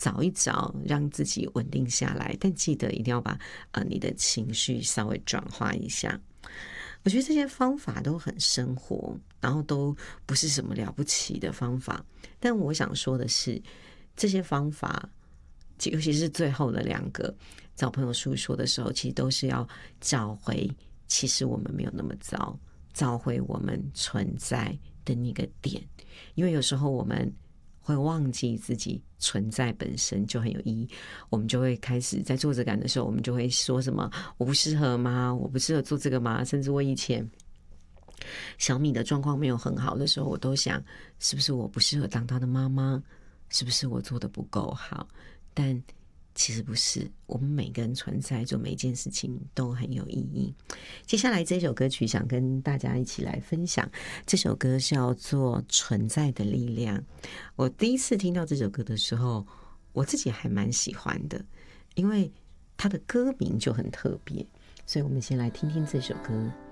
找一找，让自己稳定下来，但记得一定要把你的情绪稍微转化一下。我觉得这些方法都很生活，然后都不是什么了不起的方法，但我想说的是，这些方法尤其是最后的2个找朋友诉说的时候，其实都是要找回其实我们没有那么糟，找回我们存在的那个点。因为有时候我们会忘记自己存在本身就很有意义，我们就会开始在挫折感的时候，我们就会说什么我不适合吗？我不适合做这个吗？甚至我以前小米的状况没有很好的时候，我都想是不是我不适合当她的妈妈，是不是我做的不够好？但其实不是，我们每个人存在做每一件事情都很有意义。接下来这首歌曲想跟大家一起来分享，这首歌叫做《存在的力量》。我第一次听到这首歌的时候，我自己还蛮喜欢的，因为它的歌名就很特别，所以我们先来听听这首歌。